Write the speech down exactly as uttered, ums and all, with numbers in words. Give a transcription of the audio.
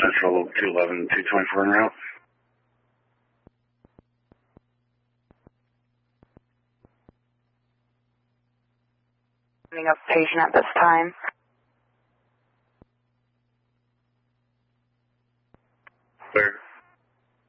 Central two eleven, two twenty-four en route. Up patient at this time.